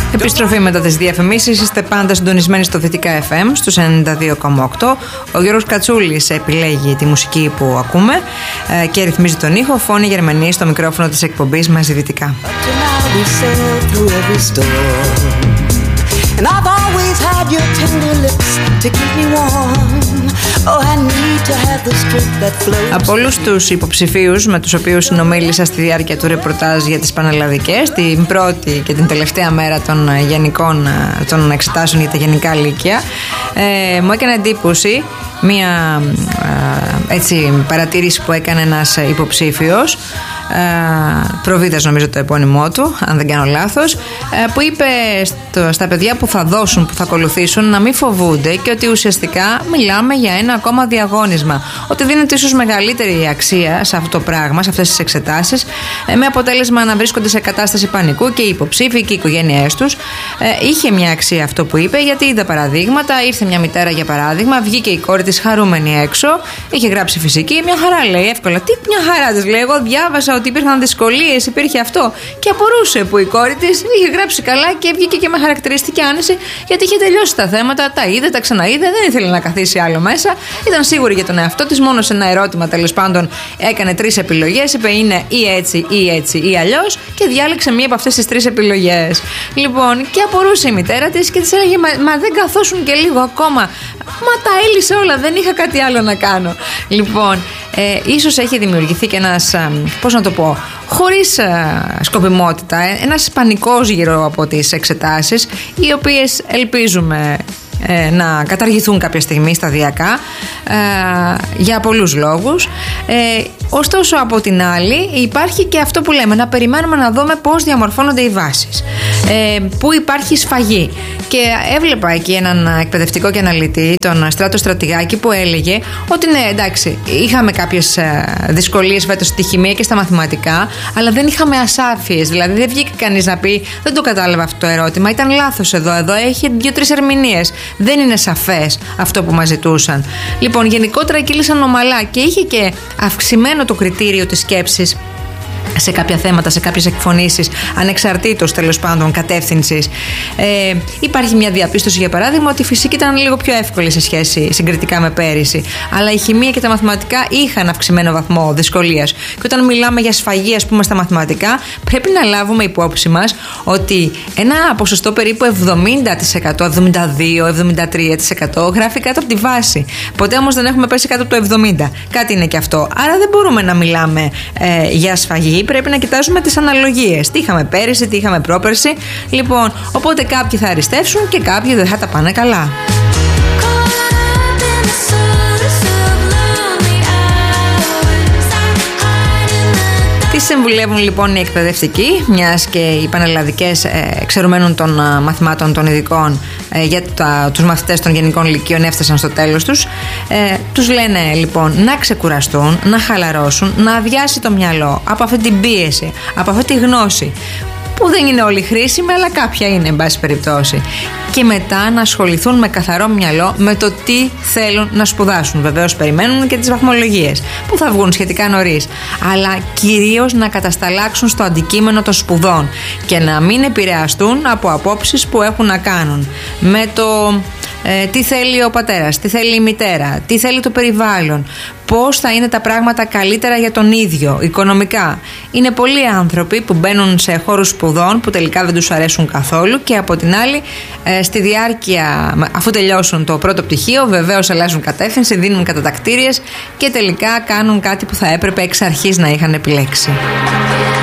Επιστροφή μετά τις διαφημίσεις. Είστε πάντα συντονισμένοι στο Δυτικά FM στους 92,8. Ο Γιώργος Κατσούλης επιλέγει τη μουσική που ακούμε και ρυθμίζει τον ήχο. Φώνη Γερμανή στο μικρόφωνο της εκπομπής Μαζί Δυτικά. And I've always had your tender lips to keep me warm. Oh, I need to have the strength that flows. Από όλους τους υποψηφίους με τους οποίους συνομίλησα στη διάρκεια του ρεπορτάζ για τις πανελλαδικές, την πρώτη και την τελευταία μέρα των εξετάσεων για τα γενικά λύκεια, μου έκανε εντύπωση μία παρατήρηση που έκανε ένας υποψήφιος, Προβίδας νομίζω το επώνυμό του, αν δεν κάνω λάθος, που είπε στα παιδιά που θα δώσουν, που θα ακολουθήσουν, να μην φοβούνται και ότι ουσιαστικά μιλάμε για ένα ακόμα διαγώνισμα, ότι δίνεται ίσως μεγαλύτερη αξία σε αυτό το πράγμα, σε αυτές τις εξετάσεις, με αποτέλεσμα να βρίσκονται σε κατάσταση πανικού και οι υποψήφοι και οι οικογένειές τους. Είχε μια αξία αυτό που είπε, γιατί είδα παραδείγματα. Ήρθε μια μητέρα για παράδειγμα, βγήκε η κόρη της χαρούμενη έξω, είχε γράψει φυσική, μια χαρά λέει, εύκολα. Τι μια χαρά της λέει, εγώ διάβασα ότι υπήρχαν δυσκολίες, υπήρχε αυτό, και απορούσε που η κόρη της είχε γράψει καλά και βγήκε και με χαρακτηριστική άνεση, γιατί είχε τελειώσει τα θέματα, τα είδε, τα ξαναείδε, δεν ήθελε να καθίσει άλλο μέσα, ήταν σίγουρη για τον εαυτό της, μόνο σε ένα ερώτημα τέλος πάντων έκανε 3 επιλογές, είπε είναι ή έτσι ή αλλιώς, και διάλεξε μία από αυτές τις 3 επιλογές. Λοιπόν, και απορούσε η μητέρα της και της έλεγε μα δεν καθόσουν και λίγο ακόμα, μα τα έλυσε όλα, δεν είχα κάτι άλλο να κάνω. Λοιπόν, ίσως έχει δημιουργηθεί και ένας, πώς να το πω, χωρίς σκοπιμότητα, ένας πανικός γύρω από τις εξετάσεις, οι οποίες ελπίζουμε να καταργηθούν κάποια στιγμή σταδιακά, για πολλούς λόγους. Ωστόσο, από την άλλη υπάρχει και αυτό που λέμε, να περιμένουμε να δούμε πώς διαμορφώνονται οι βάσεις, που υπάρχει σφαγή. Και έβλεπα εκεί έναν εκπαιδευτικό και αναλυτή, τον Στράτο Στρατηγάκη, που έλεγε ότι ναι, εντάξει, είχαμε κάποιες δυσκολίες φέτος στη χημεία και στα μαθηματικά, αλλά δεν είχαμε ασάφειες. Δηλαδή δεν βγήκε κανείς να πει δεν το κατάλαβα αυτό το ερώτημα, ήταν λάθος εδώ έχει 2-3 ερμηνείες, δεν είναι σαφές αυτό που μας ζητούσαν. Λοιπόν, γενικότερα κύλησαν ομαλά και είχε και αυξημένο το κριτήριο της σκέψης σε κάποια θέματα, σε κάποιες εκφωνήσεις, ανεξαρτήτως τέλος πάντων κατεύθυνσης. Υπάρχει μια διαπίστωση, για παράδειγμα, ότι η φυσική ήταν λίγο πιο εύκολη σε σχέση συγκριτικά με πέρυσι. Αλλά η χημεία και τα μαθηματικά είχαν αυξημένο βαθμό δυσκολίας. Και όταν μιλάμε για σφαγή, ας πούμε, στα μαθηματικά, πρέπει να λάβουμε υπόψη μας ότι ένα ποσοστό περίπου 70%, 72-73% γράφει κάτω από τη βάση. Ποτέ όμως δεν έχουμε πέσει κάτω από το 70%. Κάτι είναι και αυτό. Άρα δεν μπορούμε να μιλάμε για σφαγή. Πρέπει να κοιτάζουμε τις αναλογίες. Τι είχαμε πέρυσι, τι είχαμε πρόπερσι. Λοιπόν, οπότε κάποιοι θα αριστεύσουν και κάποιοι δεν θα τα πάνε καλά. Τι συμβουλεύουν λοιπόν οι εκπαιδευτικοί, μιας και οι πανελλαδικές εξαιρουμένων των μαθημάτων των ειδικών για τους μαθητές των γενικών λυκείων έφτασαν στο τέλος τους. Τους λένε λοιπόν να ξεκουραστούν, να χαλαρώσουν, να αδειάσει το μυαλό από αυτή την πίεση, από αυτή τη γνώση, που δεν είναι όλοι χρήσιμοι, αλλά κάποια είναι, εν πάση περιπτώσει. Και μετά να ασχοληθούν με καθαρό μυαλό με το τι θέλουν να σπουδάσουν. Βεβαίως περιμένουν και τις βαθμολογίες που θα βγουν σχετικά νωρίς. Αλλά κυρίως να κατασταλάξουν στο αντικείμενο των σπουδών και να μην επηρεαστούν από απόψεις που έχουν να κάνουν με το τι θέλει ο πατέρας, τι θέλει η μητέρα, τι θέλει το περιβάλλον, πώς θα είναι τα πράγματα καλύτερα για τον ίδιο, οικονομικά. Είναι πολλοί άνθρωποι που μπαίνουν σε χώρους σπουδών που τελικά δεν τους αρέσουν καθόλου και από την άλλη στη διάρκεια, αφού τελειώσουν το πρώτο πτυχίο, βεβαίως αλλάζουν κατεύθυνση, δίνουν κατατακτήριες και τελικά κάνουν κάτι που θα έπρεπε εξ αρχής να είχαν επιλέξει.